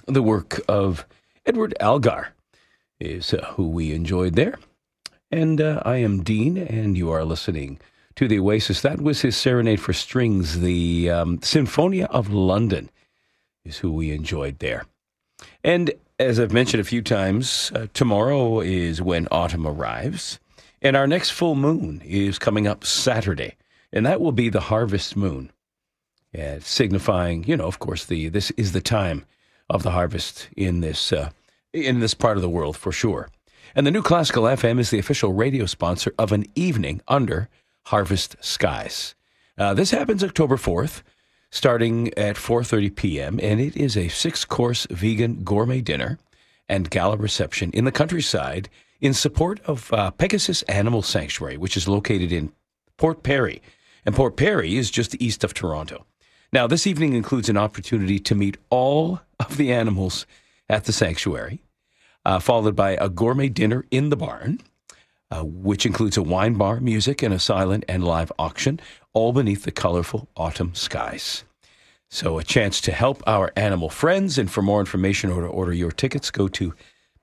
The work of Edward Algar is who we enjoyed there. And I am Dean, and you are listening to the Oasis. That was his Serenade for Strings. The Sinfonia of London is who we enjoyed there. And as I've mentioned a few times, tomorrow is when autumn arrives. And our next full moon is coming up Saturday. And that will be the harvest moon, signifying, of course, this is the time of the harvest in this part of the world for sure. And the New Classical FM is the official radio sponsor of an evening under harvest skies. This happens October 4th, starting at 4:30 p.m., and it is a 6-course vegan gourmet dinner and gala reception in the countryside in support of Pegasus Animal Sanctuary, which is located in Port Perry. And Port Perry is just east of Toronto. Now, this evening includes an opportunity to meet all of the animals at the sanctuary, followed by a gourmet dinner in the barn, which includes a wine bar, music, and a silent and live auction, all beneath the colorful autumn skies. So a chance to help our animal friends, and for more information or to order your tickets, go to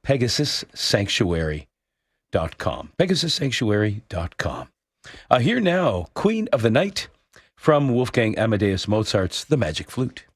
PegasusSanctuary.com. PegasusSanctuary.com. Here now, Queen of the Night from Wolfgang Amadeus Mozart's The Magic Flute.